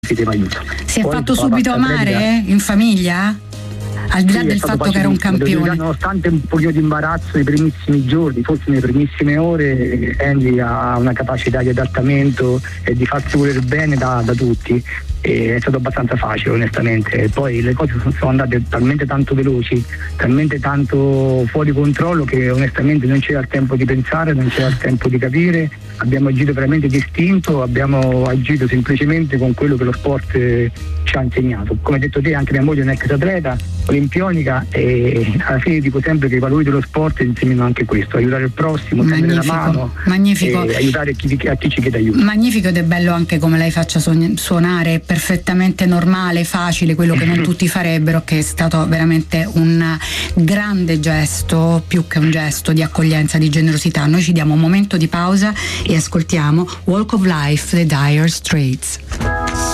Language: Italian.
chiedeva aiuto. Si è fatto subito amare in famiglia? Al di là del fatto che era un campione. Nonostante un pochino di imbarazzo nei primissimi giorni, forse nelle primissime ore, Andy ha una capacità di adattamento e di farsi volere bene da tutti. E è stato abbastanza facile, onestamente. Poi le cose sono andate talmente tanto veloci, talmente tanto fuori controllo, che onestamente non c'era il tempo di pensare, non c'era il tempo di capire. Abbiamo agito veramente distinto, abbiamo agito semplicemente con quello che lo sport ci ha insegnato. Come hai detto te, anche mia moglie è un ex atleta olimpionica, e alla fine dico sempre che i valori dello sport insegnano anche questo: aiutare il prossimo, tendere la mano, magnifico. E aiutare a chi ci chiede aiuto. Magnifico, ed è bello anche come lei faccia suonare perfettamente normale, facile, quello che non tutti farebbero, che è stato veramente un grande gesto, più che un gesto di accoglienza, di generosità. Noi ci diamo un momento di pausa e ascoltiamo Walk of Life, The Dire Straits.